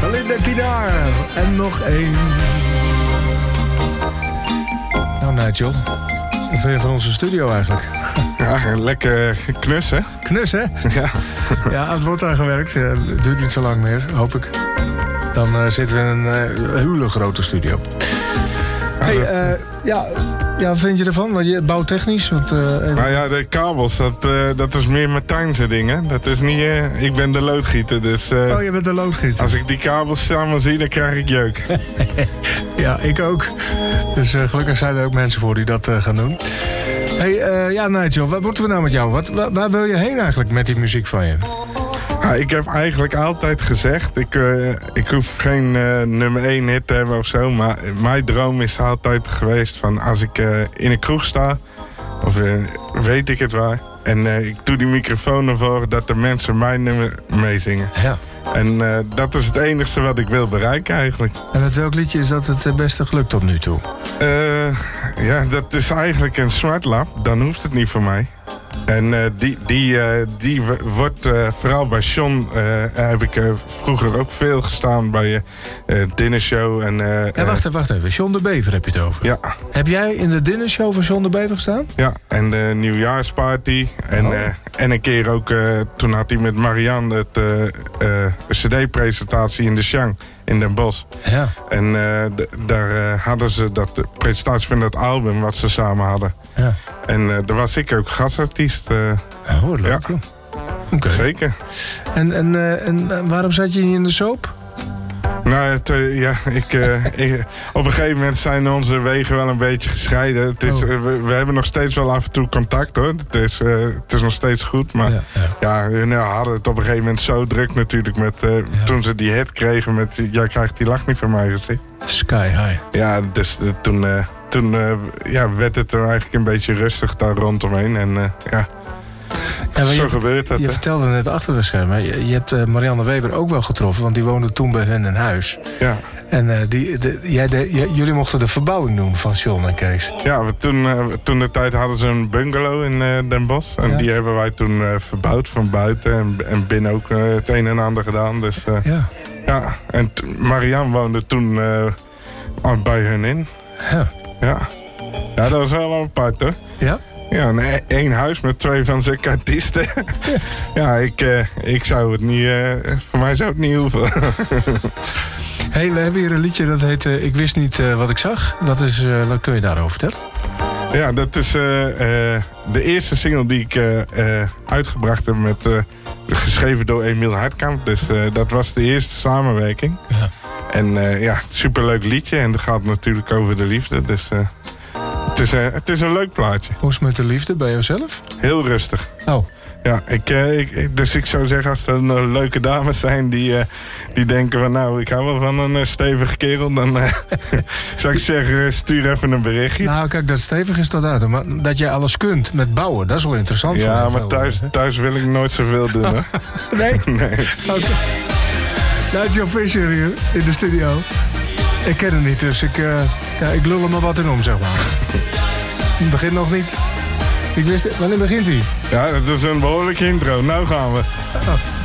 Belinda Kinaar. En nog één. Nou, Nigel. Wat vind je van onze studio eigenlijk? Ja, lekker knus, hè? Knus, hè? Ja. Ja, het wordt aan gewerkt. Het duurt niet zo lang meer, hoop ik. Dan zitten we in een hele grote studio. Hey, ja, vind je ervan? Want je bouwtechnisch? Want, Nou ja, de kabels, dat is meer Martijn zijn ding, Dat is niet... ik ben de loodgieter, dus... oh, je bent de loodgieter. Als ik die kabels samen zie, dan krijg ik jeuk. Ja, ik ook. Dus gelukkig zijn er ook mensen voor die dat gaan doen. Hey, Nigel, wat moeten we nou met jou? Waar wil je heen eigenlijk met die muziek van je? Ja, ik heb eigenlijk altijd gezegd, ik hoef geen nummer 1 hit te hebben of zo, maar mijn droom is altijd geweest van als ik in een kroeg sta, of weet ik het waar, en ik doe die microfoon ervoor dat de mensen mijn nummer meezingen. Ja. En dat is het enigste wat ik wil bereiken eigenlijk. En met welk liedje is dat het beste gelukt tot nu toe? Ja, dat is eigenlijk een Smart Lab, dan hoeft het niet voor mij. En die wordt vooral bij John, heb ik vroeger ook veel gestaan bij dinnershow. Ja, wacht even. John de Bever heb je het over. Ja. Heb jij in de dinnershow van John de Bever gestaan? Ja, en de nieuwjaarsparty. En een keer ook, toen had hij met Marianne het cd-presentatie in de Chang in Den Bosch. Ja. En daar hadden ze de presentatie van dat album wat ze samen hadden. Ja. En daar was ik ook gastartiest. Leuk, ja. Okay. Zeker. En waarom zat je niet in de soap? Nou, op een gegeven moment zijn onze wegen wel een beetje gescheiden. We hebben nog steeds wel af en toe contact, hoor. Het is nog steeds goed, maar we hadden het op een gegeven moment zo druk natuurlijk met... Toen ze die hit kregen met... Jij krijgt die lach niet van mij gezien. Sky High. Ja, dus toen werd het er eigenlijk een beetje rustig daar rondomheen. En zo gebeurt het. Je vertelde net achter de schermen. Je hebt Marianne Weber ook wel getroffen, want die woonde toen bij hen in huis. Ja. En jullie mochten de verbouwing doen van John en Kees. Ja, toen de tijd hadden ze een bungalow in Den Bosch. En die hebben wij toen verbouwd van buiten. En binnen ook het een en ander gedaan. Dus, ja. En Marianne woonde toen bij hen in. Ja, dat was wel apart, hoor. Ja? Ja, één huis met 2 van zulke artiesten. Ja, ik zou het niet... voor mij zou het niet hoeven. Hey, we hebben hier een liedje dat heet Ik wist niet wat ik zag. Wat kun je daarover vertellen? Ja, dat is de eerste single die ik uitgebracht heb geschreven door Emiel Hartkamp. Dus dat was de eerste samenwerking. Ja. En superleuk liedje. En dat gaat natuurlijk over de liefde. Dus het is een leuk plaatje. Hoe is het met de liefde bij jezelf? Heel rustig. Oh. Ja, dus ik zou zeggen, als er leuke dames zijn die denken van... nou, ik hou wel van een stevige kerel... dan zou ik zeggen, stuur even een berichtje. Nou, kijk, dat stevig is dat uit. Maar dat jij alles kunt met bouwen, dat is wel interessant. Ja, maar thuis wil ik nooit zoveel doen, hoor. Nee? Nee. Okay. Nigel Fisher hier in de studio. Ik ken hem niet, dus ik lul er maar wat in om, zeg maar. Het begint nog niet. Wanneer begint hij? Ja, dat is een behoorlijke intro. Nou gaan we. Oh.